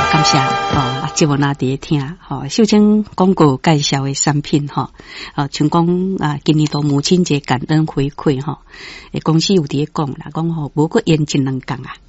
感谢节目拿伫听秀清广告介绍的产品像讲今年度母亲节感恩回馈公司有伫讲啦，讲无过延1-2天啊。